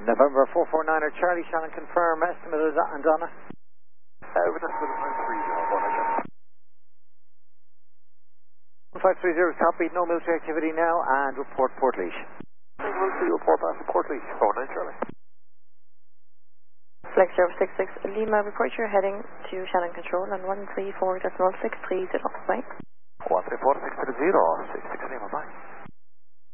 November 449er Charlie, Shannon, confirm estimate is and Donna. With estimate of 930, 1530 copy, no military activity now, and report Port Leash. Military report back to Port Leash, 49 Charlie. Flex 066 Lima, report you're heading to Shannon Control on 134.630. Bye. 134.630, 66 Lima, bye.